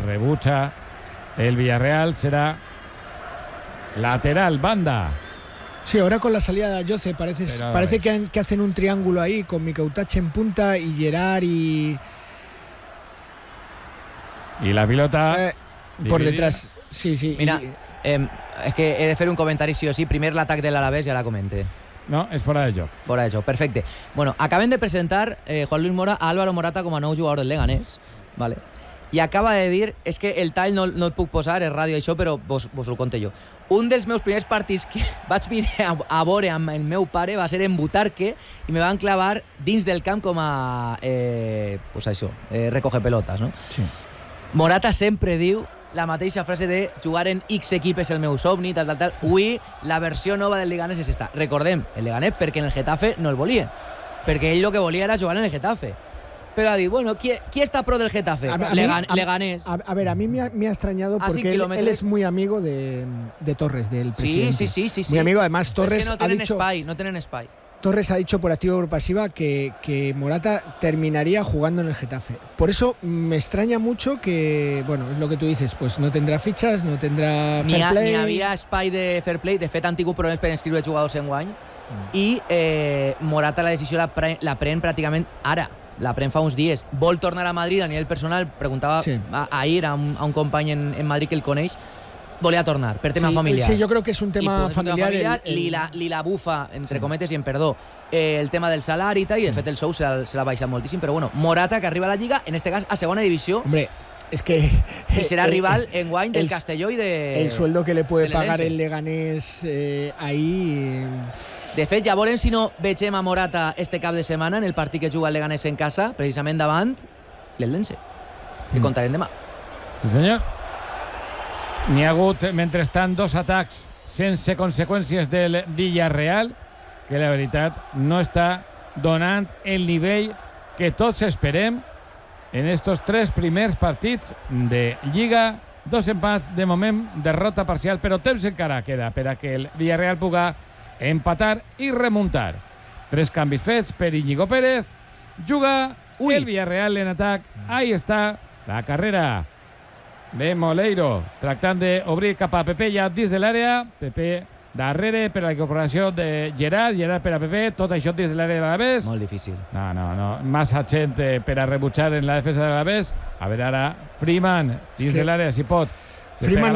rebucha el Villarreal, será lateral, banda. Sí, ahora con la salida de Ayoce parece que hacen un triángulo ahí con Mikautach en punta y Gerard y la pilota por detrás. Sí. Mira, es que he de fer un comentari sí o sí. Primer l'atac de l'Alavés, ja la comente. No, és fora de joc. Fora de joc, perfecte. Bueno, acaben de presentar Juan Luis Mora a Álvaro Morata com a nou jugador del Leganés, vale? I acaba de dir, és que el tall no et puc posar, és ràdio això, però vos ho conto jo. Un dels meus primers partits que vaig mirar a veure amb el meu pare va ser en Butarque i me van clavar dins del camp com a pues això, recoge pelotes, no? Sí. Morata sempre diu la mateixa frase de jugar en X equip és el meu somni, tal. Avui la versió nova del Leganés és esta. Recordem, el Leganés perquè en el Getafe no el volien, perquè ell el que volia era jugar en el Getafe. Pero ha dicho, bueno, ¿quién está pro del Getafe? Leganés. A ver, a mí me ha extrañado porque él es muy amigo de Torres, del presidente. Sí. Muy amigo, además Torres es que no tienen spy. Torres ha dicho por activa o por pasiva que Morata terminaría jugando en el Getafe. Por eso me extraña mucho que, bueno, es lo que tú dices, pues no tendrá fichas, no tendrá fair play. Ni había spy de fair play. De fet, han tingut problemes per inscriure jugadors en guany. I Morata la decisió la pren pràcticament ara. La pren fa uns dies. Vol tornar a Madrid a nivell personal. Preguntava ahir a un company en Madrid que el coneix. Volia tornar, per tema familiar. Sí, yo creo que es un tema familiar. Li la bufa, entre cometes i en perdó, el tema del salari i tal, i de fet el sou se l'ha baixat moltíssim, però bueno, Morata, que arriba a la Lliga, en este cas a segona divisió. Hombre, es que y será rival en guany del Castelló y de... El sueldo que le puede pagar el Leganés ahí... De fet, ja veurem si no vegem a Morata este cap de setmana en el partit que juga el Leganés en casa, precisament davant l'Eldense, que contarem demà. Sí, senyor. N'hi ha hagut, mentrestant, 2 atacs sense conseqüències del Villarreal, que la veritat no està donant el nivell que tots esperem en estos 3 primers partits de Lliga. 2 empats, de moment derrota parcial, però temps encara queda per a que el Villarreal puga empatar i remuntar. 3 canvis fets per Íñigo Pérez. Juga el Villarreal en atac. Ahí està la carrera de Moleiro, tractant d'obrir cap a Pepe ja dins de l'àrea. Pepe darrere per a la incorporació de Gerard per a Pepe, tot això dins de l'àrea de l'Alavés. Molt difícil. No. Massa gent per a rebutjar en la defensa de l'Alavés. A veure ara, Freeman, dins de l'àrea, si pot. Freeman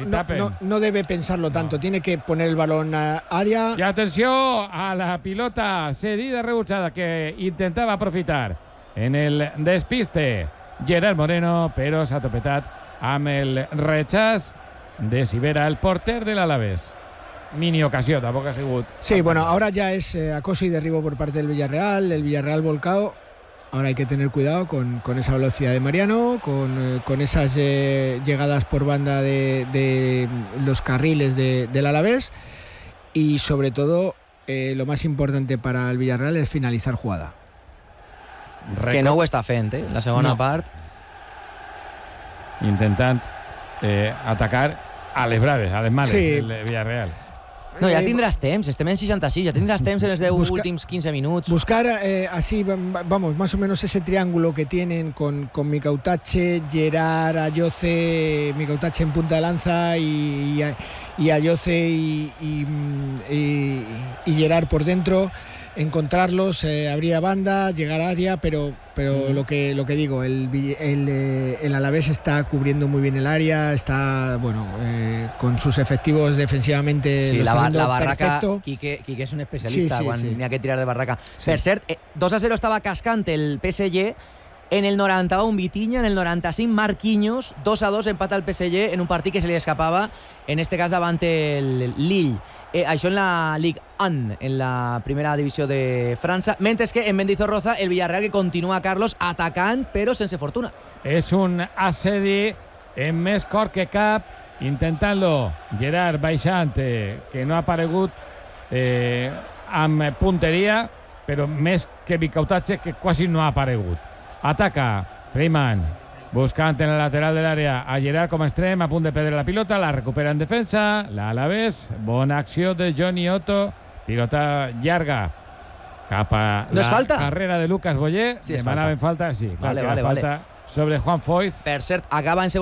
no debe pensarlo tanto, tiene que poner el balón a área. Y atención a la pilota cedida, rebuchada, que intentaba aprofitar en el despiste Gerard Moreno, però s'ha topetat amb el rechaç de Sivera, el porter del Alavés. Mini ocasión, tampoco ha sigut. Sí, bueno, ahora ya es acoso y derribo por parte del Villarreal, el Villarreal volcado. Ahora hay que tener cuidado con esa velocidad de Mariano, con esas llegadas por banda de los carriles del Alavés, y sobre todo lo más importante para el Villarreal es finalizar jugada. Que no ho està fent, la segona part. Intentant atacar a les braves, a les males del Villarreal. No, ja tindràs temps, estem en 66, ja tindràs temps en els 10 últims 15 minuts. Buscar así, vamos, más o menos ese triángulo que tienen con Mikautach, Gerard, Ayoce, Mikautach en punta de lanza y Ayoce y Gerard por dentro, encontrarlos, abrir a banda, llegar a área, pero lo que digo, el Alavés está cubriendo muy bien el área, está con sus efectivos defensivamente. Sí, la barraca, perfecto. Quique és un especialista quan n'hi ha que tirar de barraca. Sí. Per cert, 2-0 estava cascant el PSG. En el 91 Vitinha, en el 95 Marquinhos, 2-2 empata el PSG en un partit que se li escapava, en este cas davant el Lille. Això en la Ligue 1, en la primera divisió de França, mentre que en Mendizorroza el Villarreal, que continua, Carlos, atacant però sense fortuna. És un assedi en més cor que cap, intentant-lo Gerard baixant, que no ha aparegut amb punteria, però més que Mikautach, que quasi no ha aparegut. Ataca Freeman, buscant en el lateral de l'àrea a Gerard com a extrem, a punt de perdre la pilota, la recupera en defensa, l'Alavés, bona acció de Johnny Otto, pilota llarga cap a la carrera de Lucas Boyer. Sí, demanaven falta, sí, clar, vale. falta sobre Juan Foyth. Per cert, acaba en